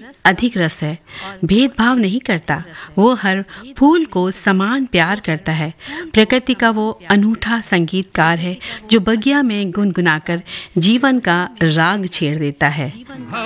अधिक रस है, भेदभाव नहीं करता। वो हर फूल को समान प्यार करता है। प्रकृति का वो अनूठा संगीतकार है जो बगिया में गुनगुनाकर जीवन का राग छेड़ देता है।